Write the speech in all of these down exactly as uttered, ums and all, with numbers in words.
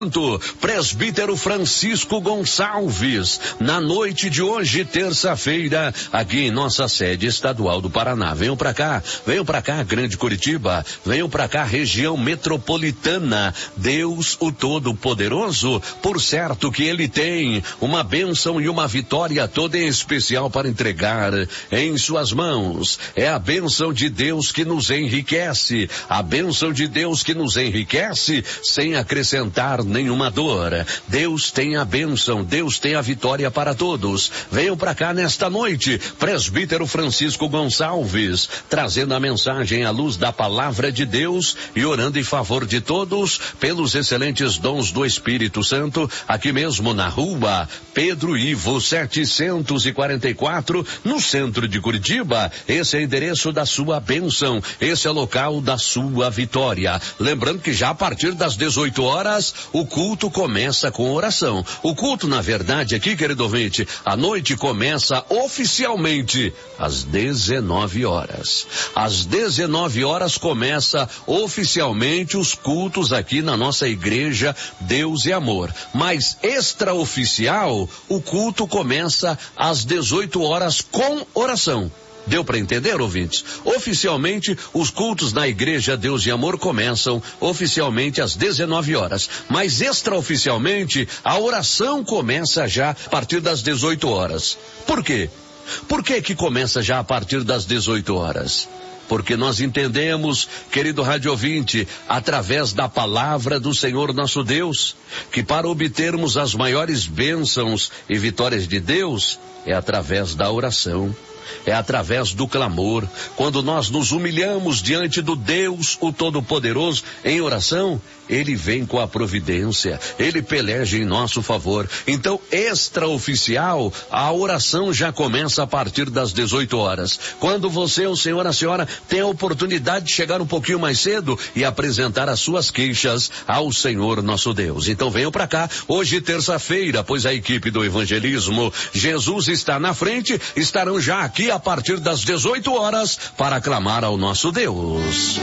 Presbítero Francisco Gonçalves, na noite de hoje, terça-feira, aqui em nossa sede estadual do Paraná. Venham pra cá, venham pra cá, Grande Curitiba, venham pra cá, região metropolitana. Deus, o Todo-Poderoso, por certo que Ele tem uma bênção e uma vitória toda em especial para entregar em suas mãos. É a bênção de Deus que nos enriquece, a bênção de Deus que nos enriquece sem acrescentar nenhuma dor. Deus tem a bênção, Deus tem a vitória para todos. Venham para cá nesta noite, Presbítero Francisco Gonçalves, trazendo a mensagem à luz da palavra de Deus e orando em favor de todos pelos excelentes dons do Espírito Santo, aqui mesmo na rua Pedro Ivo setecentos e quarenta e quatro, no centro de Curitiba. Esse é o endereço da sua bênção, esse é o local da sua vitória. Lembrando que já a partir das dezoito horas, o culto começa com oração. O culto, na verdade, aqui, querido ouvinte, a noite começa oficialmente às dezenove horas. Às dezenove horas começa oficialmente os cultos aqui na nossa igreja Deus e Amor. Mas extraoficial, o culto começa às dezoito horas com oração. Deu para entender, ouvintes? Oficialmente, os cultos na Igreja Deus e Amor começam oficialmente às dezenove horas. Mas extraoficialmente, a oração começa já a partir das dezoito horas. Por quê? Por que que começa já a partir das dezoito horas? Porque nós entendemos, querido rádio ouvinte, através da palavra do Senhor nosso Deus, que para obtermos as maiores bênçãos e vitórias de Deus, é através da oração. É através do clamor. Quando nós nos humilhamos diante do Deus, o Todo-Poderoso, em oração, Ele vem com a providência, Ele peleja em nosso favor. Então, extraoficial, a oração já começa a partir das dezoito horas. Quando você, o senhor, a senhora, tem a oportunidade de chegar um pouquinho mais cedo e apresentar as suas queixas ao Senhor nosso Deus. Então venham para cá, hoje terça-feira, pois a equipe do evangelismo Jesus está na frente, estarão já aqui a partir das dezoito horas para clamar ao nosso Deus.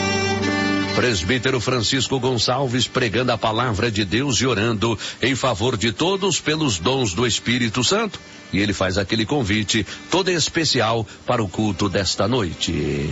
Presbítero Francisco Gonçalves pregando a palavra de Deus e orando em favor de todos pelos dons do Espírito Santo. E ele faz aquele convite todo especial para o culto desta noite.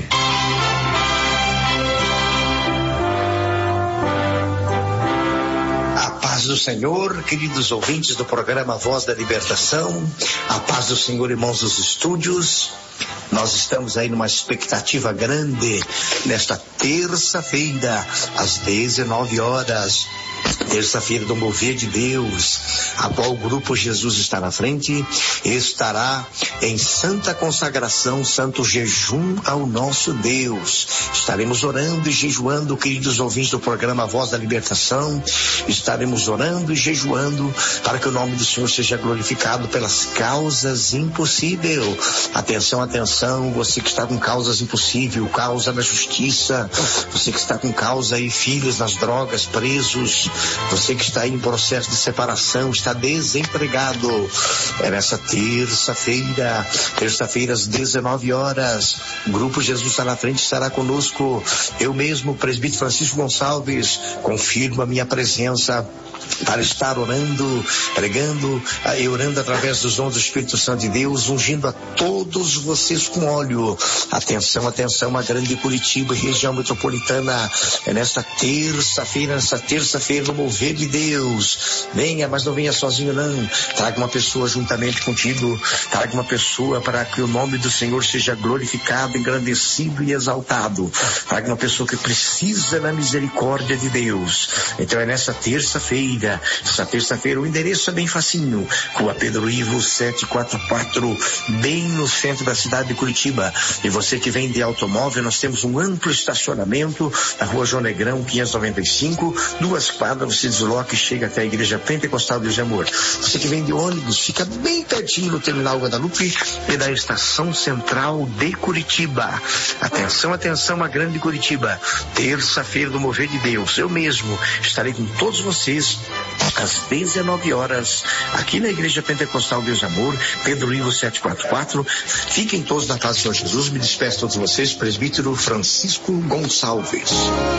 A paz do Senhor, queridos ouvintes do programa Voz da Libertação, a paz do Senhor, irmãos dos estúdios. Nós estamos aí numa expectativa grande nesta terça-feira, às dezenove horas. Terça-feira do Mover de Deus, a qual o Grupo Jesus está na frente, estará em santa consagração, santo jejum ao nosso Deus. Estaremos orando e jejuando, queridos ouvintes do programa Voz da Libertação, estaremos orando e jejuando para que o nome do Senhor seja glorificado pelas causas impossíveis. Atenção, atenção, você que está com causas impossíveis, causa na justiça, você que está com causa aí, filhos nas drogas, presos, você que está em processo de separação, está desempregado. É nessa terça-feira, terça-feira às dezenove horas, o Grupo Jesus está na frente, estará conosco. Eu mesmo, Presbítero Francisco Gonçalves, confirmo a minha presença para estar orando, pregando e orando através dos dons do Espírito Santo de Deus, ungindo a todos vocês com óleo. Atenção, atenção, a Grande Curitiba e região metropolitana. É nesta terça-feira, nesta terça-feira no Mover de Deus. Venha, mas não venha sozinho não. Traga uma pessoa juntamente contigo. Traga uma pessoa para que o nome do Senhor seja glorificado, engrandecido e exaltado. Traga uma pessoa que precisa da misericórdia de Deus. Então é nessa terça-feira, essa terça-feira, o endereço é bem facinho. Rua Pedro Ivo setecentos e quarenta e quatro, bem no centro da cidade de Curitiba. E você que vem de automóvel, nós temos um amplo estacionamento na Rua João Negrão quinhentos e noventa e cinco, duas quadras, você desloca e chega até a Igreja Pentecostal Deus e Amor. Você que vem de ônibus, fica bem pertinho no terminal Guadalupe e da estação central de Curitiba. Atenção, atenção, a Grande Curitiba, terça-feira do Mover de Deus. Eu mesmo estarei com todos vocês às dezenove horas, aqui na Igreja Pentecostal Deus e Amor, Pedro Ivo setecentos e quarenta e quatro. Fiquem todos na paz do Senhor Jesus. Me despeço de todos vocês, Presbítero Francisco Gonçalves.